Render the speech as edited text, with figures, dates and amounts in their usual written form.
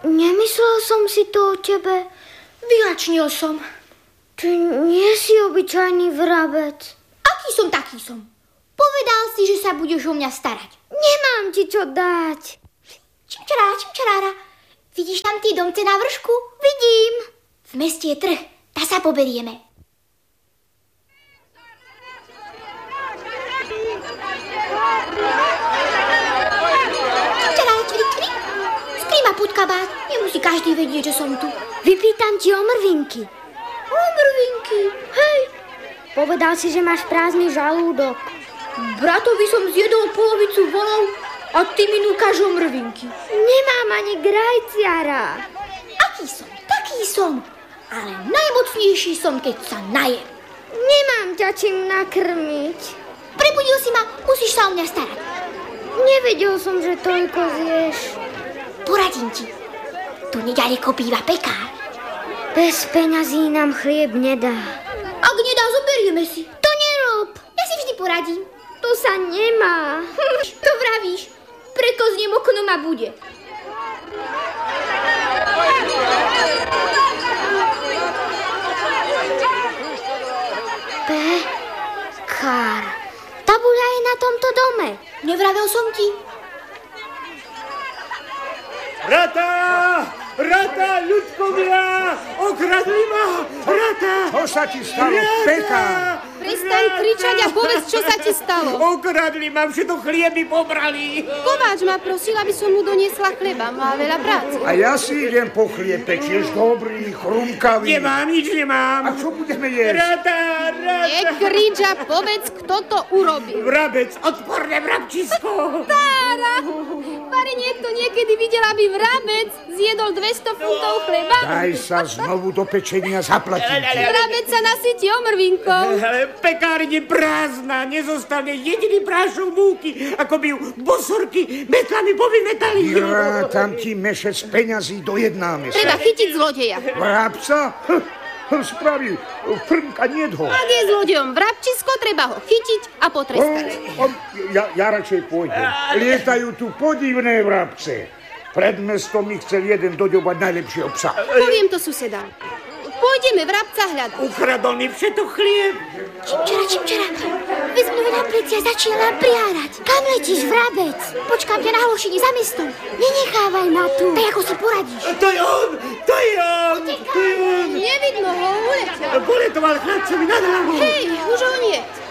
Nemyslel som si to o tebe. Vylačnil som. Ty nie si obyčajný vrabec. Aký som, taký som. Povedal si, že sa budeš o mňa starať. Nemám ti čo dať. Čimčarára. Vidíš tam tie domce na vršku? Vidím. V meste je trh. Tá sa poberieme. Skry ma pod kabát. Nemusí každý vedieť, že som tu. Vypýtam ti o mrvinky. O mrvinky? Hej. Povedal si, že máš prázdny žalúdok. Bratovi som zjedol polovicu volov a ty mi núkaš o mrvinky. Nemám ani grajciara. Aký som? Taký som. Ale najmocnejší som, keď sa najem. Nemám ťa čím nakrmiť. Prebudil si ma, musíš sa o mňa starať. Nevedel som, že toľko zješ. Poradím ti. Tu neďaleko býva pekár. Bez peňazí nám chlieb nedá. Ak nedá, zoberieme si. To nerob. Ja si vždy poradím. To sa nemá. To vravíš. Prekozniem okno ma bude. Pekár. Tabuľa je na tomto dome. Nevravel som ti. Rata, ľudkovia! Okradli ma! Rata! Čo sa ti stalo, pekár? Prestaň kričať a povedz, čo sa ti stalo. Okradli ma, všetko chlieby pobrali. Kováč ma prosil, aby som mu doniesla chleba. Má veľa práce. A ja si idem po chlieb, tiež dobrý, chrumkavý. Nič nemám. A čo budeme jesť? Rata! Nekrič a povedz, kto to urobil. Vrabec, odporné vrabčisko. Tára! Pari niekto niekedy videl, aby vrabec zjedol 200 funtov chleba? Daj sa znovu do pečenia zaplatiť. Vrabec sa nasytí omrvinkou. Pekárne prázdna, nezostane jediný prášok múky, ako by ju bosorky metlami povymetali. Tam ti mešec peňazí dojednáme sa. Treba chytiť zlodeja. Vrabca? Spraví, frnka nedho. Ak je zlodejom vrabčisko, treba ho chytiť a potrestať. Ja radšej pôjdem. Lietajú tu podivné vrabce. Pred mestom mi chcel jeden doďobať najlepšieho psa. Poviem to susedám. Pôjdeme vrabca hľadať. Ukradol mi všetko chlieb. Čimčara. Vezmi ho na pleci a začína nám prihárať. Kam letíš, vrabec? Počkám ťa na hlošine za mestom. Nenechávaj ma tu. Tak ako si poradíš. To je on! Nevidno ho, uletel. Poletoval chlapcovi nad hlavu. Hej, už ho nie.